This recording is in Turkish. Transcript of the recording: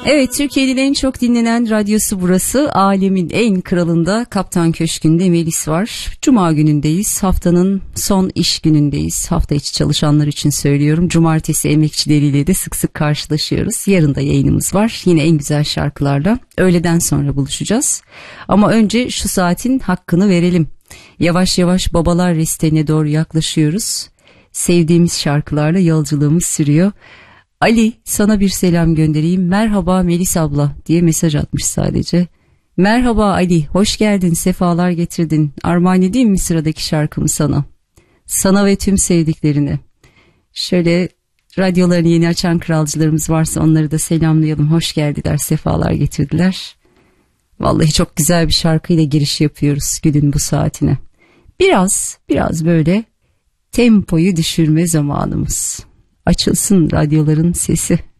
Evet, Türkiye'nin en çok dinlenen radyosu burası. Alemin en kralında Kaptan Köşkü'nde Melis var. Cuma günündeyiz. Haftanın son iş günündeyiz. Hafta içi çalışanlar için söylüyorum. Cumartesi emekçileriyle de sık sık karşılaşıyoruz. Yarın da yayınımız var. Yine en güzel şarkılarla. Öğleden sonra buluşacağız. Ama önce şu saatin hakkını verelim. Yavaş yavaş babalar restine doğru yaklaşıyoruz. Sevdiğimiz şarkılarla yolculuğumuz sürüyor. Ali, sana bir selam göndereyim. Merhaba Melis abla diye mesaj atmış sadece. Merhaba Ali, hoş geldin, sefalar getirdin. Armağan edeyim mi sıradaki şarkımı sana? Sana ve tüm sevdiklerine. Şöyle radyolarını yeni açan kralcılarımız varsa onları da selamlayalım. Hoş geldiler, sefalar getirdiler. Vallahi çok güzel bir şarkıyla giriş yapıyoruz günün bu saatine. Biraz böyle tempoyu düşürme zamanımız. Açılsın radyoların sesi.